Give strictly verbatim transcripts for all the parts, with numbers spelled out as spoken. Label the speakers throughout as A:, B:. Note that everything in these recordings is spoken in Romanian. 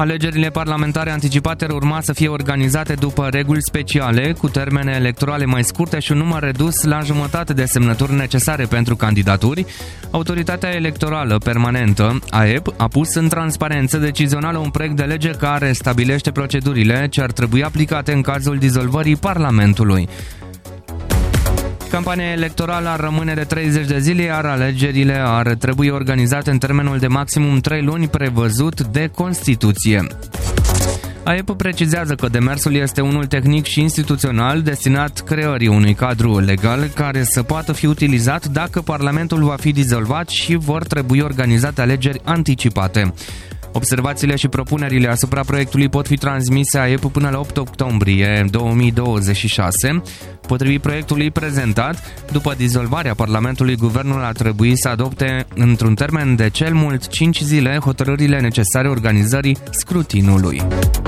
A: Alegerile parlamentare anticipate urma să fie organizate după reguli speciale, cu termene electorale mai scurte și un număr redus la jumătate de semnături necesare pentru candidaturi. Autoritatea Electorală Permanentă, A E P, a pus în transparență decizională un proiect de lege care stabilește procedurile ce ar trebui aplicate în cazul dizolvării Parlamentului. Campania electorală ar rămâne de treizeci de zile, iar alegerile ar trebui organizate în termenul de maximum trei luni prevăzut de Constituție. A E P precizează că demersul este unul tehnic și instituțional destinat creării unui cadru legal care să poată fi utilizat dacă Parlamentul va fi dizolvat și vor trebui organizate alegeri anticipate. Observațiile și propunerile asupra proiectului pot fi transmise A E P până la opt octombrie două mii douăzeci și șase. Potrivit proiectului prezentat, după dizolvarea Parlamentului, guvernul ar trebui să adopte într-un termen de cel mult cinci zile hotărârile necesare organizării scrutinului.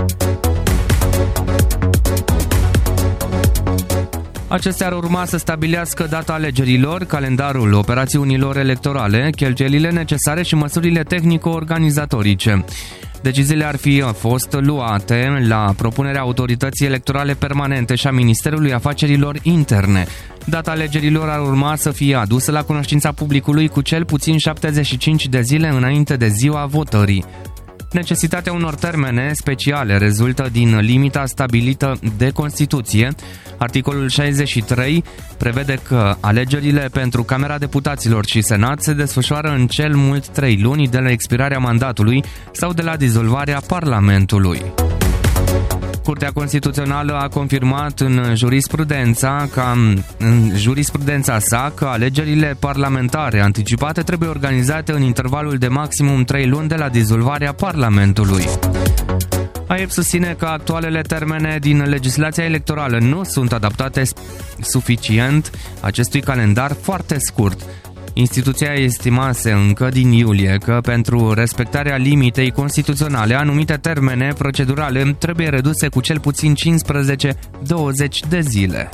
A: Acestea ar urma să stabilească data alegerilor, calendarul operațiunilor electorale, cheltuielile necesare și măsurile tehnico-organizatorice. Deciziile ar fi fost luate la propunerea Autorității Electorale Permanente și a Ministerului Afacerilor Interne. Data alegerilor ar urma să fie adusă la cunoștința publicului cu cel puțin șaptezeci și cinci de zile înainte de ziua votării. Necesitatea unor termene speciale rezultă din limita stabilită de Constituție. Articolul șaizeci și trei prevede că alegerile pentru Camera Deputaților și Senat se desfășoară în cel mult trei luni de la expirarea mandatului sau de la dizolvarea Parlamentului. Curtea Constituțională a confirmat în jurisprudența, ca, în jurisprudența sa că alegerile parlamentare anticipate trebuie organizate în intervalul de maximum trei luni de la dizolvarea Parlamentului. A E P susține că actualele termene din legislația electorală nu sunt adaptate suficient acestui calendar foarte scurt. Instituția estimase încă din iulie că pentru respectarea limitei constituționale anumite termene procedurale trebuie reduse cu cel puțin cincisprezece douăzeci de zile.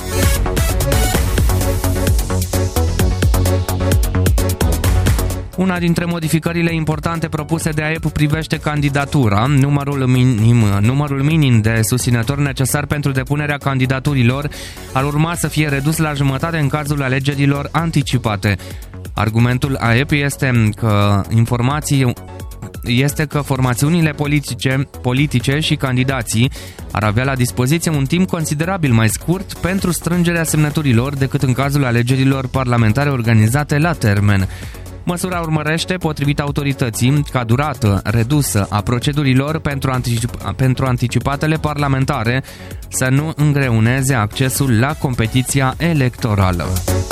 A: Una dintre modificările importante propuse de A E P privește candidatura. Numărul minim, numărul minim de susținători necesar pentru depunerea candidaturilor ar urma să fie redus la jumătate în cazul alegerilor anticipate. Argumentul A E P este că informații este că formațiunile politice, politice și candidații ar avea la dispoziție un timp considerabil mai scurt pentru strângerea semnăturilor decât în cazul alegerilor parlamentare organizate la termen. Măsura urmărește, potrivit autorității, ca durată redusă a procedurilor pentru, anticip- pentru anticipatele parlamentare să nu îngreuneze accesul la competiția electorală.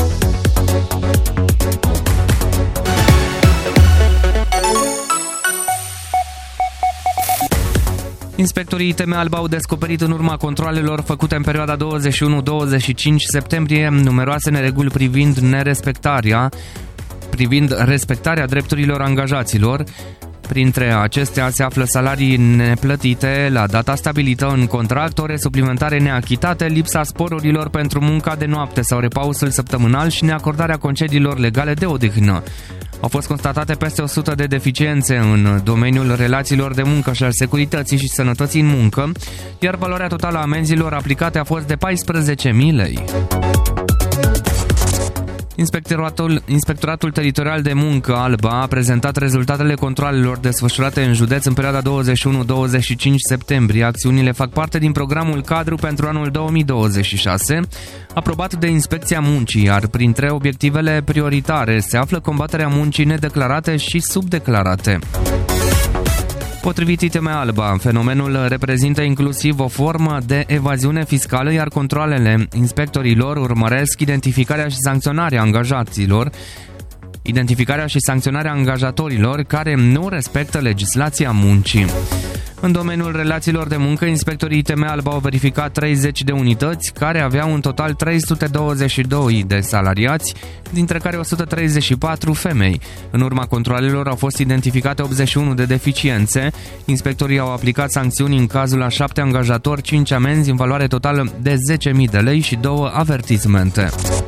A: Inspectorii I T M Alba au descoperit în urma controalelor făcute în perioada douăzeci și unu douăzeci și cinci septembrie numeroase nereguli privind nerespectarea privind respectarea drepturilor angajaților. Printre acestea se află salarii neplătite la data stabilită în contract, ore suplimentare neachitate, lipsa sporurilor pentru munca de noapte sau repausul săptămânal și neacordarea concediilor legale de odihnă. Au fost constatate peste o sută de deficiențe în domeniul relațiilor de muncă și al securității și sănătății în muncă, iar valoarea totală a amenzilor aplicate a fost de paisprezece mii lei. Inspectoratul, Inspectoratul Teritorial de Muncă Alba a prezentat rezultatele controalelor desfășurate în județ în perioada douăzeci și unu douăzeci și cinci septembrie. Acțiunile fac parte din programul cadru pentru anul două mii douăzeci și șase, aprobat de Inspecția Muncii, iar printre obiectivele prioritare se află combaterea muncii nedeclarate și subdeclarate. Potrivit I T M Alba, fenomenul reprezintă inclusiv o formă de evaziune fiscală, iar controalele inspectorilor urmăresc identificarea și sancționarea angajaților, identificarea și sancționarea angajatorilor care nu respectă legislația muncii. În domeniul relațiilor de muncă, inspectorii I T M Alba au verificat treizeci de unități care aveau în total trei sute douăzeci și doi de salariați, dintre care o sută treizeci și patru femei. În urma controalelor au fost identificate optzeci și unu de deficiențe. Inspectorii au aplicat sancțiuni în cazul a șapte angajatori, cinci amenzi în valoare totală de zece mii de lei și două avertismente.